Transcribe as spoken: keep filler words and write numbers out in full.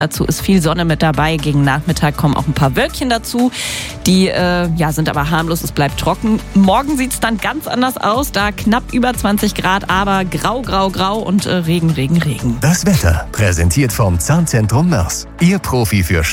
Dazu ist viel Sonne mit dabei. Gegen Nachmittag kommen auch ein paar Wölkchen dazu. Die äh, ja, sind aber harmlos, es bleibt trocken. Morgen sieht es dann ganz anders aus. Da knapp über zwanzig Grad, aber grau, grau, grau und äh, Regen, Regen, Regen. Das Wetter präsentiert vom Zahnzentrum Mörs. Ihr Profi für